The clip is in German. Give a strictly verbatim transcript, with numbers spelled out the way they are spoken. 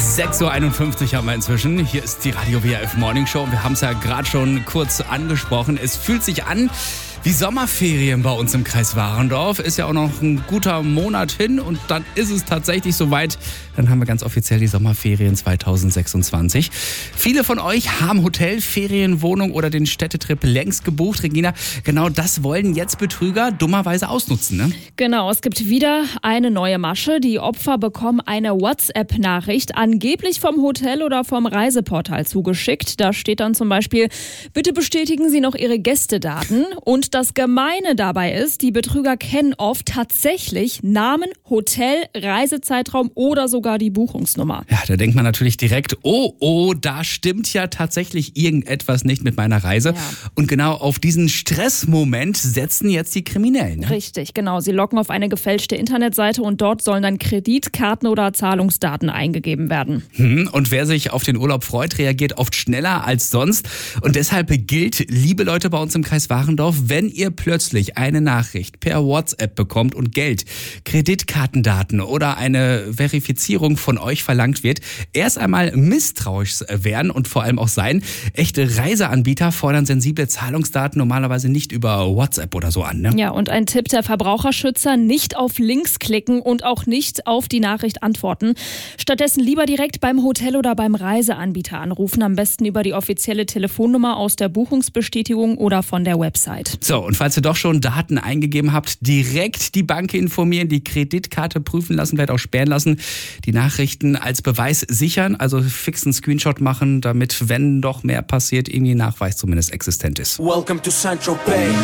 sechs Uhr einundfünfzig haben wir inzwischen. Hier ist die Radio W R F Morning Show. Wir haben es ja gerade schon kurz angesprochen. Es fühlt sich an wie Sommerferien bei uns im Kreis Warendorf. Ist ja auch noch ein guter Monat hin und dann ist es tatsächlich soweit. Dann haben wir ganz offiziell die Sommerferien zwanzig sechsundzwanzig. Viele von euch haben Hotel, Ferienwohnung oder den Städtetrip längst gebucht. Regina, genau das wollen jetzt Betrüger dummerweise ausnutzen, ne? Genau, es gibt wieder eine neue Masche. Die Opfer bekommen eine WhatsApp-Nachricht, angeblich vom Hotel oder vom Reiseportal zugeschickt. Da steht dann zum Beispiel, bitte bestätigen Sie noch Ihre Gästedaten. Und das Gemeine dabei ist, die Betrüger kennen oft tatsächlich Namen, Hotel, Reisezeitraum oder sogar die Buchungsnummer. Ja, da denkt man natürlich direkt, oh, oh, da stimmt ja tatsächlich irgendetwas nicht mit meiner Reise. Ja. Und genau auf diesen Stressmoment setzen jetzt die Kriminellen. Ne? Richtig, genau. Sie locken auf eine gefälschte Internetseite und dort sollen dann Kreditkarten oder Zahlungsdaten eingegeben werden. Hm, und wer sich auf den Urlaub freut, reagiert oft schneller als sonst. Und deshalb gilt, liebe Leute bei uns im Kreis Warendorf, wenn ihr plötzlich eine Nachricht per WhatsApp bekommt und Geld, Kreditkartendaten oder eine Verifizierung von euch verlangt wird, erst einmal misstrauisch werden und vor allem auch sein. Echte Reiseanbieter fordern sensible Zahlungsdaten normalerweise nicht über WhatsApp oder so an. Ne? Ja, und ein Tipp der Verbraucherschützer, nicht auf Links klicken und auch nicht auf die Nachricht antworten. Stattdessen lieber direkt beim Hotel oder beim Reiseanbieter anrufen, am besten über die offizielle Telefonnummer aus der Buchungsbestätigung oder von der Website. So, und falls ihr doch schon Daten eingegeben habt, direkt die Bank informieren, die Kreditkarte prüfen lassen, vielleicht auch sperren lassen, die Nachrichten als Beweis sichern, also fix einen Screenshot machen, damit, wenn doch mehr passiert, irgendwie ein Nachweis zumindest existent ist. Welcome to Central Bay.